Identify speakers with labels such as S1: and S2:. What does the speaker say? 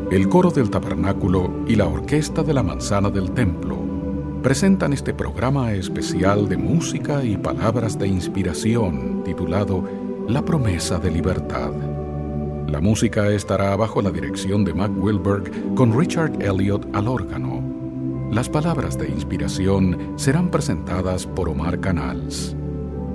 S1: El coro del tabernáculo y la orquesta de la manzana del templo presentan este programa especial de música y palabras de inspiración titulado La promesa de libertad. La música estará bajo la dirección de Mac Wilberg con Richard Elliot al órgano. Las palabras de inspiración serán presentadas por Omar Canals.